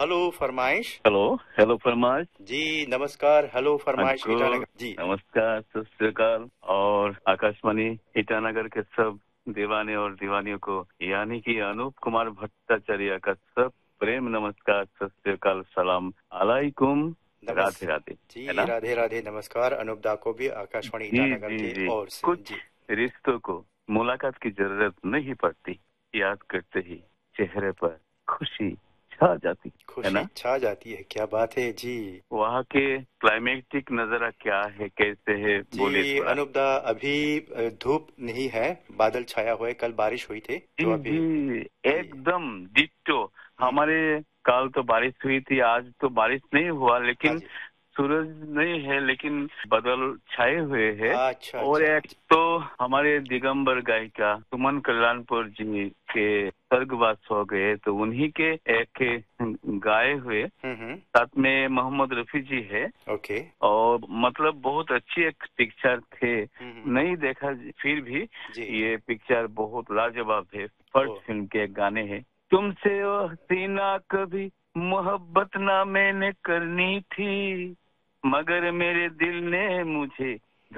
Hello फरमाइश। Hello. Hello फरमाइश। जी नमस्कार। हेलो फरमाइश आपको ईटानगर जी। नमस्कार, सत श्री अकाल। और आकाशवाणी ईटानगर के सब दीवाने और दीवानियों को, यानी कि अनूप कुमार भट्टाचार्य का सब प्रेम नमस्कार, सत श्री अकाल, सलाम अलैकुम, राधे राधे, है जी ना? राधे राधे, नमस्कार अनूप दा को भी आकाशवाणी जी ईटानगर जी के जी। ओर से कुछ जी। रिश्तों को मुलाकात की जरूरत नहीं पड़ती, याद करते ही चेहरे पर खुशी छा जाती, है खुशी ना? छा जाती है, क्या बात है जी। वहाँ के क्लाइमेटिक नजारा क्या है, कैसे है, बोलिए जी थोड़ा। अनूप दा, अभी धूप नहीं है, बादल छाया हुआ है। कल बारिश हुई थी जी तो अभी जी, जी। एकदम डिट्टो। हम्म। हमारे कल तो बारिश हुई थी, आज तो बारिश नहीं हुआ, हाँ लेकिन जी। सूरज नहीं है, लेकिन बादल छाए हुए हैं। अच्छा और अच्छा। एक तो हमारे दिगंबर गायिका सुमन कल्याणपुर जी के स्वर्गवास हो गए, तो उन्हीं के एक गाए हुए, हम्म। साथ में मोहम्मद रफी जी है। ओके। और मतलब बहुत अच्छी एक पिक्चर थे। हम्म। नहीं देखा फिर भी जी। ये पिक्चर बहुत लाजवाब है। ओ। फर्स्ट फिल्म के एक गाने हैं, तुमसे ओ हसीना कभी मोहब्बत ना मैंने करनी थी, मगर मेरे दिल ने मुझे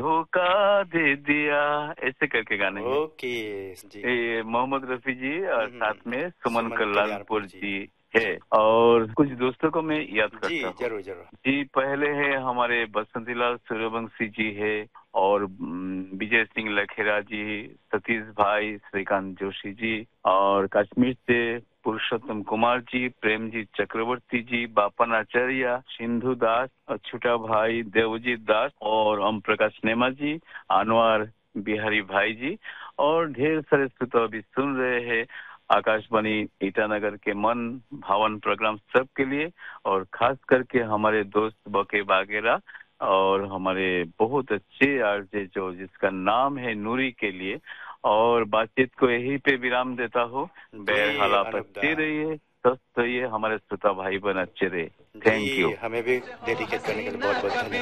धोखा दे दिया, ऐसे करके गाने हैं। ओके जी। ये मोहम्मद रफी जी और हम्म। साथ में सुमन सुमन कल्याणपुर कल्याणपुर जी। जी है। जी और कुछ दोस्तों को मैं याद जी, करता हूँ। जरूर जरूर। जी, पहले है हमारे बसंतीलाल सूर्यवंशी जी है, और विजय सिंह लखेरा जी, सतीश भाई, श्रीकांत जोशी जी, और कश्मीर से पुरुषोत्तम कुमार जी, प्रेमजीत चक्रवर्ती जी, बापन आचार्य, सिंधु दास, छोटा भाई देवजीत दास, और ओम प्रकाश नेमा जी, अनवर बिहारी भाई जी, और ढेर सारे श्रोता अभी सुन रहे हैं आकाशवाणी ईटानगर के मन भावन प्रोग्राम सबके लिए, और खास करके हमारे दोस्त बके बागेरा और हमारे बहुत अच्छे आरजे जो जिसका नाम है नूरी के लिए। और बातचीत को यहीं पे विराम देता हूँ। जी बहरहाल आप अनूप दा। अच्छे रहिए, स्वस्थ रहिए, हमारे श्रोता भाई बहन अच्छे रहे। Thank ji you. हमें भी डेडिकेट करने के लिए बहुत बहुत धन्यवाद।